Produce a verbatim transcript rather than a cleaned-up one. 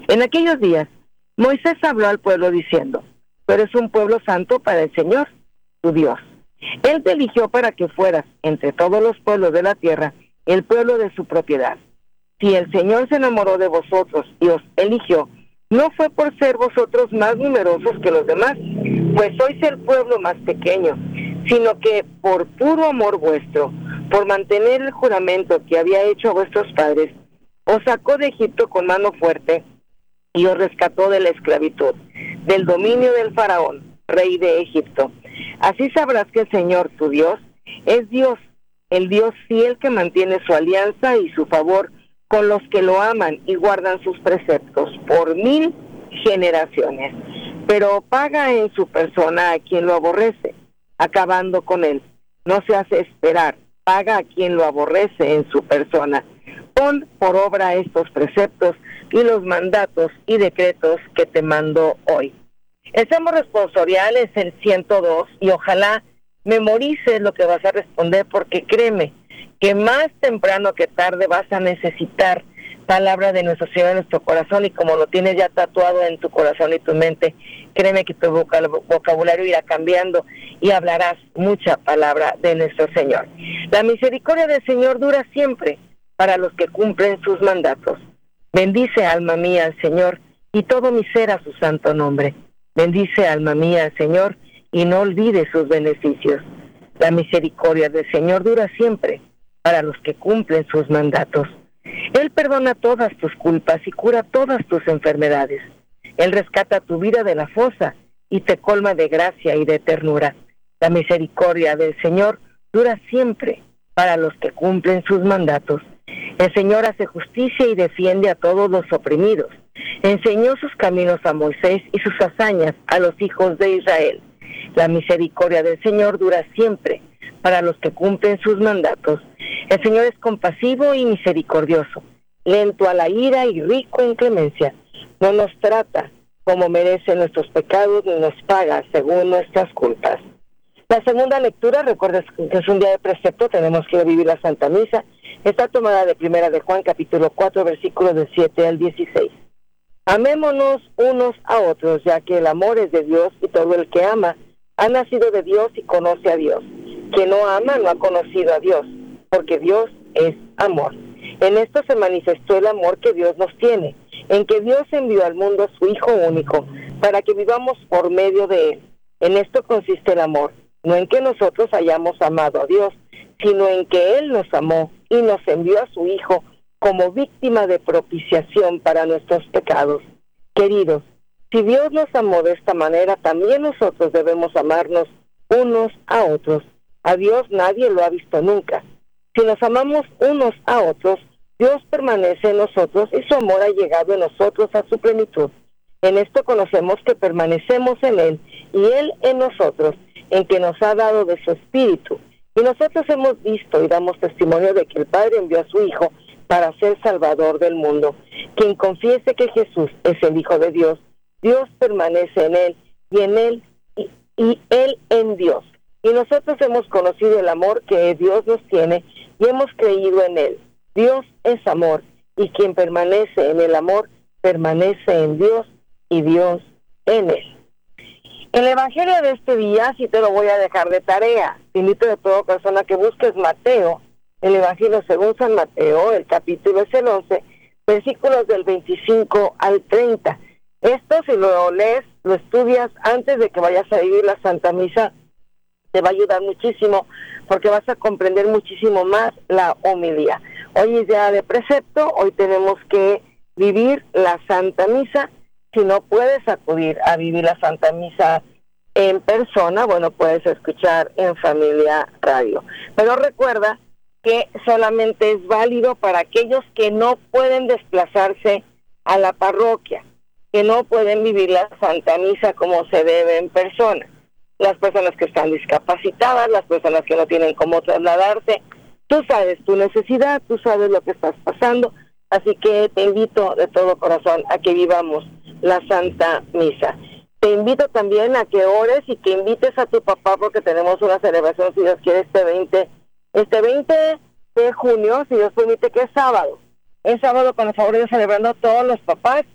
En aquellos días, Moisés habló al pueblo diciendo: tú eres un pueblo santo para el Señor, tu Dios. Él te eligió para que fueras, entre todos los pueblos de la tierra, el pueblo de su propiedad. Si el Señor se enamoró de vosotros y os eligió, no fue por ser vosotros más numerosos que los demás, pues sois el pueblo más pequeño, sino que por puro amor vuestro, por mantener el juramento que había hecho a vuestros padres, os sacó de Egipto con mano fuerte y os rescató de la esclavitud, del dominio del faraón, rey de Egipto. Así sabrás que el Señor, tu Dios, es Dios, el Dios fiel que mantiene su alianza y su favor con los que lo aman y guardan sus preceptos por mil generaciones. Pero paga en su persona a quien lo aborrece, acabando con él. No se hace esperar, paga a quien lo aborrece en su persona. Pon por obra estos preceptos y los mandatos y decretos que te mando hoy. El salmo responsorial es el ciento dos y ojalá memorices lo que vas a responder, porque créeme que más temprano que tarde vas a necesitar palabra de nuestro Señor en nuestro corazón, y como lo tienes ya tatuado en tu corazón y tu mente, créeme que tu vocabulario irá cambiando y hablarás mucha palabra de nuestro Señor. La misericordia del Señor dura siempre para los que cumplen sus mandatos. Bendice, alma mía, al Señor, y todo mi ser a su santo nombre. Bendice, alma mía, al Señor, y no olvides sus beneficios. La misericordia del Señor dura siempre para los que cumplen sus mandatos. Él perdona todas tus culpas y cura todas tus enfermedades. Él rescata tu vida de la fosa y te colma de gracia y de ternura. La misericordia del Señor dura siempre para los que cumplen sus mandatos. El Señor hace justicia y defiende a todos los oprimidos. Enseñó sus caminos a Moisés y sus hazañas a los hijos de Israel. La misericordia del Señor dura siempre para los que cumplen sus mandatos. El Señor es compasivo y misericordioso, lento a la ira y rico en clemencia. No nos trata como merecen nuestros pecados, ni nos paga según nuestras culpas. La segunda lectura, recuerda que es un día de precepto, tenemos que vivir la Santa Misa. Está tomada de Primera de Juan, capítulo cuatro, versículos del siete al dieciséis. Amémonos unos a otros, ya que el amor es de Dios, y todo el que ama ha nacido de Dios y conoce a Dios. Quien no ama no ha conocido a Dios, porque Dios es amor. En esto se manifestó el amor que Dios nos tiene, en que Dios envió al mundo a su Hijo único, para que vivamos por medio de Él. En esto consiste el amor, no en que nosotros hayamos amado a Dios, sino en que Él nos amó y nos envió a su Hijo como víctima de propiciación para nuestros pecados. Queridos, si Dios nos amó de esta manera, también nosotros debemos amarnos unos a otros. A Dios nadie lo ha visto nunca. Si nos amamos unos a otros, Dios permanece en nosotros y su amor ha llegado en nosotros a su plenitud. En esto conocemos que permanecemos en Él y Él en nosotros, en que nos ha dado de su Espíritu. Y nosotros hemos visto y damos testimonio de que el Padre envió a su Hijo para ser Salvador del mundo. Quien confiese que Jesús es el Hijo de Dios, Dios permanece en Él y en Él y, y Él en Dios. Y nosotros hemos conocido el amor que Dios nos tiene y hemos creído en Él. Dios es amor, y quien permanece en el amor permanece en Dios y Dios en Él. El Evangelio de este día sí te lo voy a dejar de tarea. Te invito de todo corazón a que busques Mateo, el Evangelio según San Mateo, el capítulo es el once, versículos del veinticinco al treinta. Esto, si lo lees, lo estudias antes de que vayas a vivir la Santa Misa, te va a ayudar muchísimo, porque vas a comprender muchísimo más la homilía. Hoy es día de precepto, hoy tenemos que vivir la Santa Misa. Si no puedes acudir a vivir la Santa Misa en persona, bueno, puedes escuchar en Familia Radio. Pero recuerda que solamente es válido para aquellos que no pueden desplazarse a la parroquia, que no pueden vivir la Santa Misa como se debe en persona. Las personas que están discapacitadas, las personas que no tienen cómo trasladarse, tú sabes tu necesidad, tú sabes lo que estás pasando, así que te invito de todo corazón a que vivamos la Santa Misa. Te invito también a que ores y que invites a tu papá, porque tenemos una celebración, si Dios quiere, este veinte, este veinte de junio, si Dios permite, que es sábado. Es sábado, con el favor de Dios, celebrando a todos los papás,